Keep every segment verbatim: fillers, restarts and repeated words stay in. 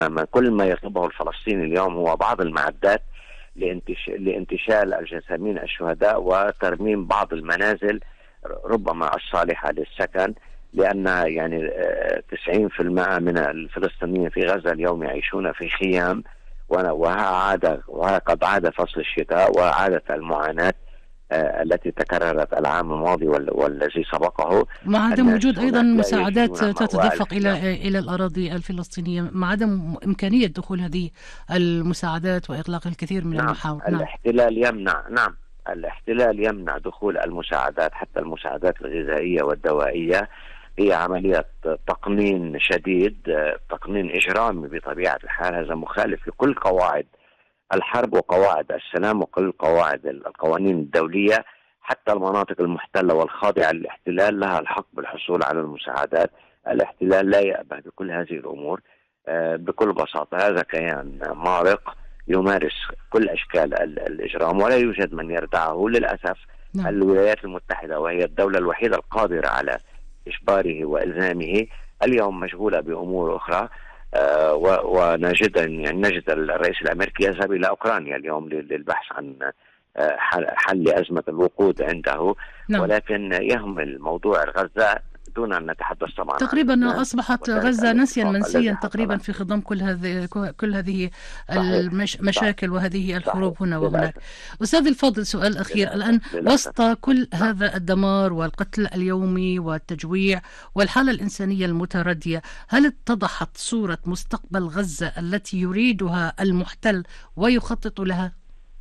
كل ما يطلبه الفلسطيني اليوم هو بعض المعدات لانتشال الجثامين الشهداء وترميم بعض المنازل ربما الصالحة للسكن، لأن يعني تسعين بالمئة من الفلسطينيين في غزة اليوم يعيشون في خيام، وها عاد وها قد عاد فصل الشتاء وعادت المعاناة التي تكررت العام الماضي والذي سبقه، مع عدم وجود أيضا مساعدات تتدفق إلى إلى الأراضي الفلسطينية، مع عدم إمكانية دخول هذه المساعدات وإغلاق الكثير من نعم المحاور. نعم الاحتلال يمنع نعم الاحتلال يمنع دخول المساعدات، حتى المساعدات الغذائية والدوائية. هي عملية تقنين شديد، تقنين إجرامي بطبيعة الحال، هذا مخالف لكل قواعد الحرب وقواعد السلام وكل قواعد القوانين الدولية. حتى المناطق المحتلة والخاضعة للاحتلال لها الحق بالحصول على المساعدات. الاحتلال لا يأبه بكل هذه الأمور. بكل بساطة هذا كيان مارق يمارس كل أشكال الإجرام ولا يوجد من يردعه للأسف. نعم. الولايات المتحدة وهي الدولة الوحيدة القادرة على إجباره وإلزامه اليوم مشغولة بأمور أخرى. آه ونجد يعني نجد الرئيس الأمريكي يذهب إلى أوكرانيا اليوم للبحث عن آه حل أزمة الوقود عنده. نعم. ولكن يهمل موضوع غزة دون أن نتحدث طبعا. تقريبا أصبحت غزة نسيا منسيا تقريبا في خضم كل هذه كل هذه المشاكل وهذه الحروب هنا وهناك. أستاذ الفاضل، سؤال أخير الآن، وسط كل هذا الدمار والقتل اليومي والتجويع والحالة الإنسانية المتردية، هل اتضحت صورة مستقبل غزة التي يريدها المحتل ويخطط لها؟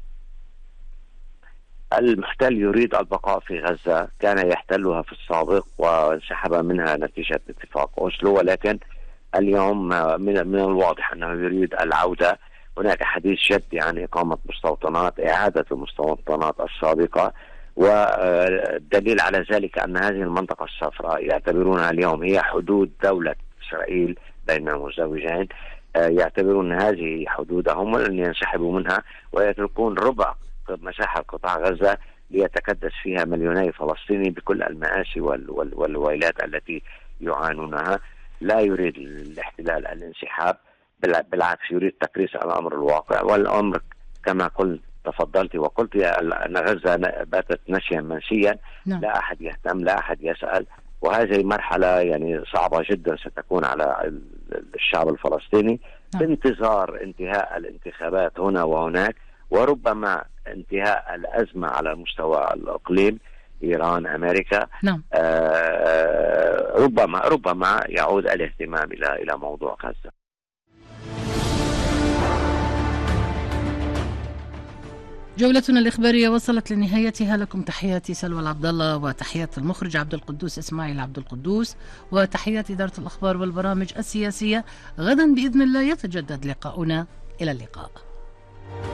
المحتل يريد البقاء في غزة، كان يحتلها في السابق وانسحب منها نتيجة اتفاق أوسلو، ولكن اليوم من من الواضح أنه يريد العودة. هناك حديث جدي عن إقامة مستوطنات، إعادة المستوطنات السابقة، والدليل على ذلك أن هذه المنطقة الصفراء يعتبرونها اليوم هي حدود دولة إسرائيل بين المزدوجين، يعتبرون هذه حدودهم ولن ينسحبوا منها ويتركون ربع مساحة قطاع غزة ليتكدس فيها مليوني فلسطيني بكل المآسي وال وال والويلات التي يعانونها. لا يريد الاحتلال الانسحاب، بالعكس يريد تكريس الأمر الواقع، والأمر كما قلت تفضلت وقلت أن غزة باتت نسيا منسيا. نعم. لا أحد يهتم، لا أحد يسأل، وهذه مرحلة يعني صعبة جدا ستكون على الشعب الفلسطيني. نعم. بانتظار انتهاء الانتخابات هنا وهناك، وربما انتهاء الأزمة على مستوى الإقليم، إيران، أمريكا. نعم. آه ربما ربما يعود الاهتمام إلى إلى موضوع غزة. جولتنا الإخبارية وصلت لنهايتها. لكم تحياتي سلوى العبد الله، وتحيات المخرج عبد القدوس إسماعيل عبد القدوس، وتحيات إدارة الأخبار والبرامج السياسية. غدا بإذن الله يتجدد لقاؤنا. إلى اللقاء.